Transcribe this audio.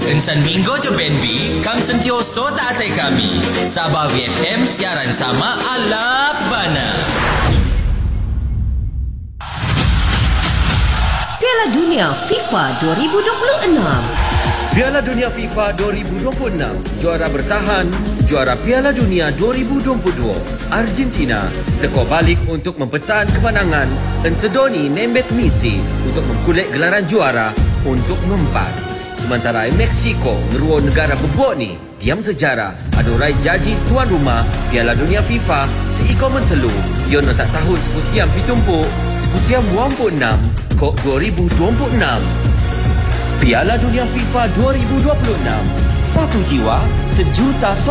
Insan Minggu je BNB, kam sentioso tak atai kami. Sabah VFM siaran sama ala bana. Piala Dunia FIFA 2026. Piala Dunia FIFA 2026, juara bertahan, juara Piala Dunia 2022. Argentina teko balik untuk mempertahan kemenangan entedoni nembet misi untuk mengkulit gelaran juara untuk ngempat. Sementara Meksiko ngeruo negara bebok ni diam sejarah adurai jaji tuan rumah Piala Dunia FIFA seiko mentelu yono tak tahun sepusiam pitumpuk sepusiam 26 kok 2026. Piala Dunia FIFA 2026, satu jiwa, sejuta